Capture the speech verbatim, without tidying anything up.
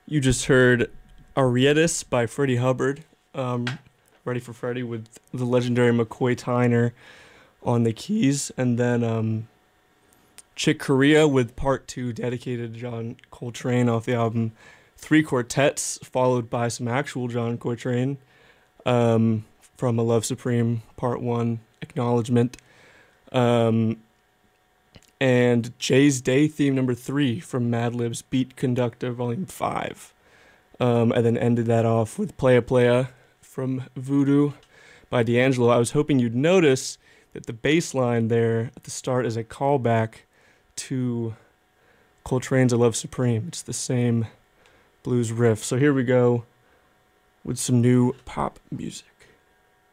You just heard Arietis by Freddie Hubbard. Um, Ready for Freddie with the legendary McCoy Tyner on the keys. And then um, Chick Corea with Part two dedicated to John Coltrane off the album Three Quartets, followed by some actual John Coltrane um, from A Love Supreme Part one Acknowledgement. Um, and Jay's Day theme number three from Madlib's Beat Conductor Volume five. Um, and then ended that off with Playa Playa from Voodoo by D'Angelo. I was hoping you'd notice that the bass line there at the start is a callback to Coltrane's A Love Supreme. It's the same blues riff. So here we go with some new pop music.